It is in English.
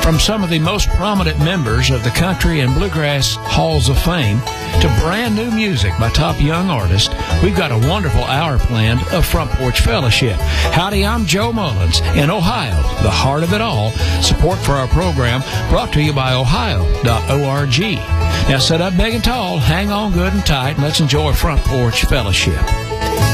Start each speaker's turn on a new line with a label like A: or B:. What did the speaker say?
A: From some of the most prominent members of the Country and Bluegrass Halls of Fame to brand new music by top young artists, we've got a wonderful hour planned of Front Porch Fellowship. Howdy, I'm Joe Mullins in Ohio, the heart of it all. Support for our program brought to you by Ohio.org. Now set up big and tall, hang on good and tight, and let's enjoy Front Porch Fellowship.